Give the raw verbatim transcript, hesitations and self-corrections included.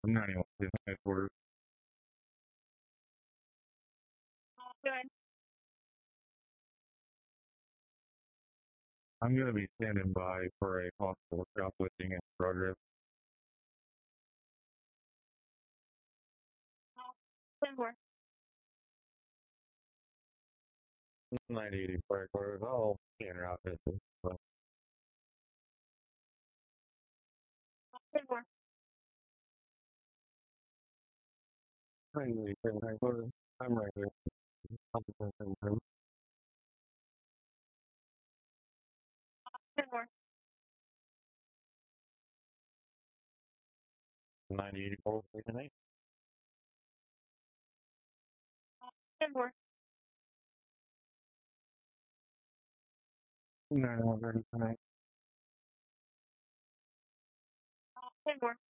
ninety-one headquarters. Good. I'm going to be standing by for a possible shoplifting in progress. ten four. ninety eighty headquarters. I'll scan out this. So. ten four. ninety eighty headquarters. I'm right here. ten four. ninety eighty-four, station eight. ten four. ninety-one thirty tonight. ten four.